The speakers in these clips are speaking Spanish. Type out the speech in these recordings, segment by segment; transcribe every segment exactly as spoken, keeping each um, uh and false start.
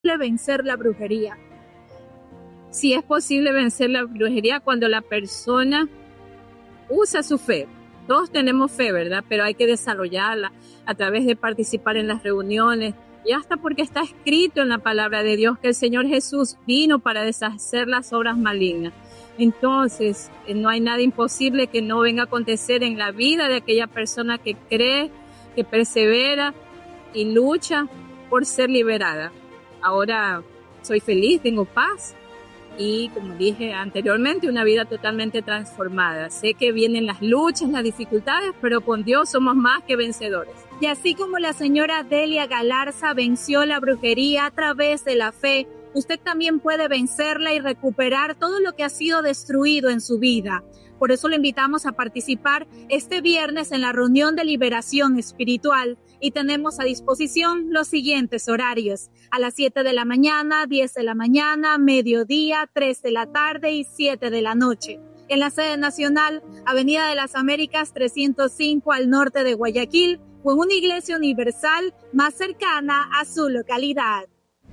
vencer la brujería. Sí es posible vencer la brujería cuando la persona usa su fe. Todos tenemos fe, ¿verdad? Pero hay que desarrollarla a través de participar en las reuniones y hasta porque está escrito en la palabra de Dios que el Señor Jesús vino para deshacer las obras malignas. Entonces, no hay nada imposible que no venga a acontecer en la vida de aquella persona que cree, que persevera y lucha por ser liberada. Ahora soy feliz, tengo paz y, como dije anteriormente, una vida totalmente transformada. Sé que vienen las luchas, las dificultades, pero con Dios somos más que vencedores. Y así como la señora Delia Galarza venció la brujería a través de la fe, usted también puede vencerla y recuperar todo lo que ha sido destruido en su vida. Por eso le invitamos a participar este viernes en la reunión de liberación espiritual y tenemos a disposición los siguientes horarios: a las siete de la mañana, diez de la mañana, mediodía, tres de la tarde y siete de la noche. En la sede nacional, Avenida de las Américas trescientos cinco al norte de Guayaquil, o en una iglesia universal más cercana a su localidad.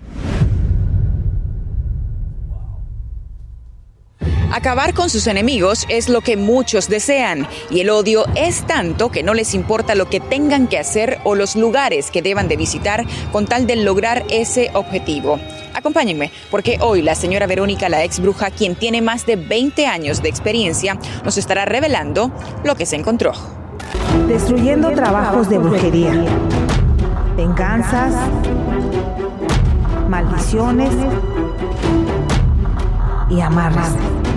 Acabar con sus enemigos es lo que muchos desean, y el odio es tanto que no les importa lo que tengan que hacer o los lugares que deban de visitar con tal de lograr ese objetivo. Acompáñenme, porque hoy la señora Verónica, la ex bruja, quien tiene más de veinte años de experiencia, nos estará revelando lo que se encontró. Destruyendo trabajos de brujería, venganzas, maldiciones y amarras.